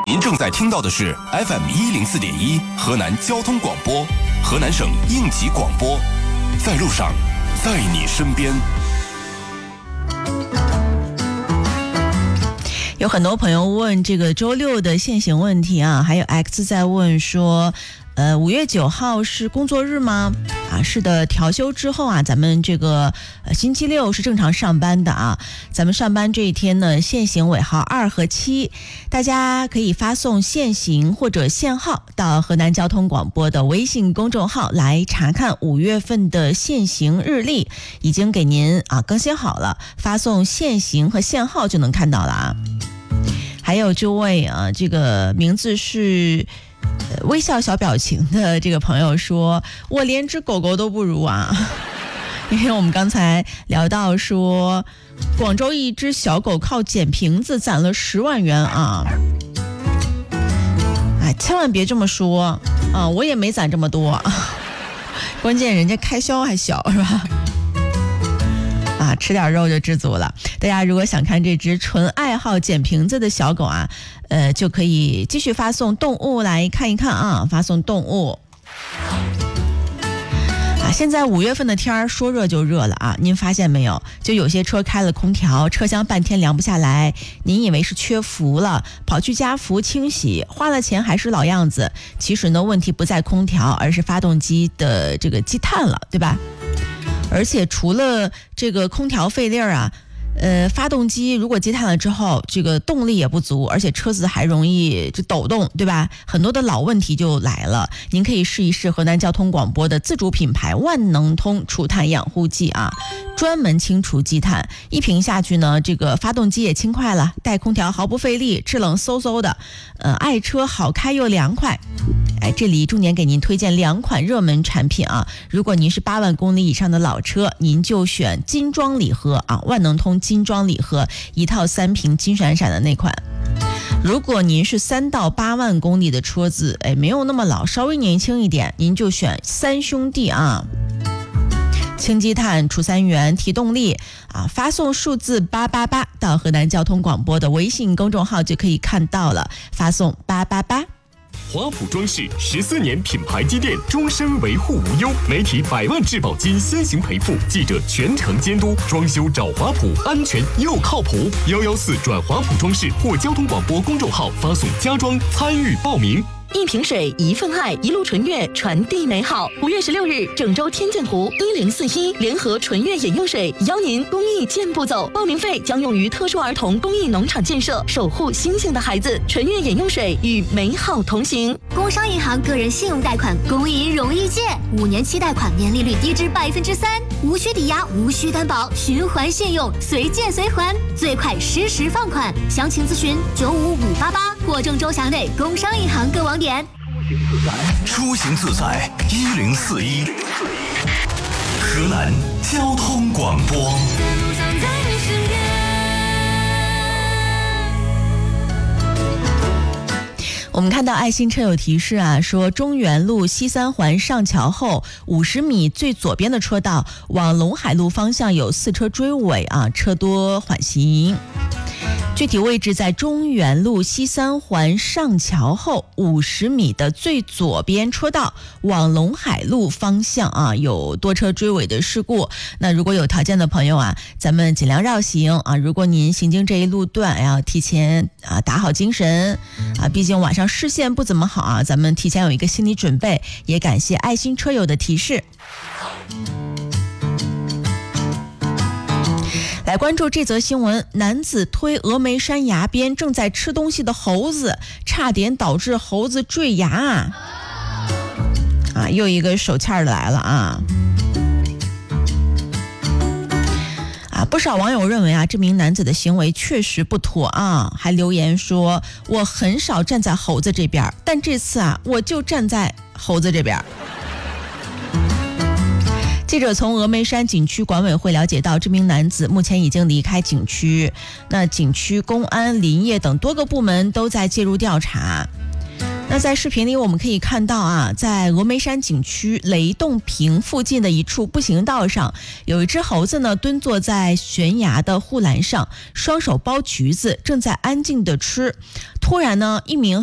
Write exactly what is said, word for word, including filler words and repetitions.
您正在听到的是 F M 一零四点一河南交通广播，河南省应急广播，在路上，在你身边。 有很多朋友问这个周六的限行问题啊，还有 X 在问说，呃，五月九号是工作日吗？啊，是的，调休之后啊，咱们这个、呃、星期六是正常上班的啊。咱们上班这一天呢，限行尾号二和七，大家可以发送限行或者限号到河南交通广播的微信公众号来查看五月份的限行日历，已经给您啊更新好了，发送限行和限号就能看到了啊。还有这位啊，这个名字是微笑小表情的这个朋友说，我连只狗狗都不如啊。因为我们刚才聊到说，广州一只小狗靠捡瓶子攒了十万元啊。哎，千万别这么说啊，我也没攒这么多，关键人家开销还小，是吧？啊，吃点肉就知足了。大家如果想看这只纯爱好捡瓶子的小狗啊，呃，就可以继续发送动物来看一看啊，发送动物。啊，现在五月份的天儿说热就热了啊，您发现没有？就有些车开了空调，车厢半天凉不下来，您以为是缺氟了，跑去家福清洗，花了钱还是老样子。其实呢，问题不在空调，而是发动机的这个积碳了，对吧？而且除了这个空调费力啊，呃，发动机如果积碳了之后，这个动力也不足，而且车子还容易就抖动，对吧？很多的老问题就来了。您可以试一试河南交通广播的自主品牌万能通除碳养护剂啊，专门清除积碳，一瓶下去呢，这个发动机也轻快了，带空调毫不费力，制冷嗖嗖的，呃，爱车好开又凉快。哎，这里重点给您推荐两款热门产品啊！如果您是八万公里以上的老车，您就选金装礼盒啊，万能通金装礼盒一套三瓶金闪闪的那款。如果您是三到八万公里的车子，哎，没有那么老，稍微年轻一点，您就选三兄弟啊。清积碳除三元提动力啊，发送数字八八八到河南交通广播的微信公众号就可以看到了，发送八八八。 华普装饰十四年品牌积淀，终身维护无忧，媒体百万质保金先行赔付，记者全程监督，装修找华普，安全又靠谱。幺幺四转华普装饰或交通广播公众号发送家装参与报名。 一瓶水，一份爱，一路纯悦，传递美好。五月十六日，郑州天剑湖一零四一联合纯悦饮用水邀您公益健步走，报名费将用于特殊儿童公益农场建设，守护星星的孩子。纯悦饮用水与美好同行。 工商银行个人信用贷款公益容易借，五年期贷款年利率低至百分之三，无需抵押，无需担保，循环信用，随借随还，最快实时放款。详情咨询九五五八八或郑州辖内工商银行各网点。 出行自在一零四一，河南交通广播。 我们看到爱心车友提示啊，说中原路西三环上桥后五十米最左边的车道往陇海路方向有四车追尾啊，车多缓行。具体位置在中原路西三环上桥后五十米的最左边车道往陇海路方向啊，有多车追尾的事故。那如果有条件的朋友啊，咱们尽量绕行啊。如果您行经这一路段，要提前啊打好精神啊，毕竟晚上视线不怎么好啊，咱们提前有一个心理准备。也感谢爱心车友的提示。来关注这则新闻，男子推峨眉山崖边正在吃东西的猴子，差点导致猴子坠崖啊！又一个手欠的来了啊！啊，不少网友认为啊，这名男子的行为确实不妥啊，还留言说：“我很少站在猴子这边，但这次啊，我就站在猴子这边。”记者从峨眉山景区管委会了解到，这名男子目前已经离开景区，那景区公安、林业等多个部门都在介入调查。那在视频里我们可以看到啊，在峨眉山景区雷洞坪附近的一处步行道上，有一只猴子呢蹲坐在悬崖的护栏上，双手包橘子，正在安静的吃。 突然呢，一名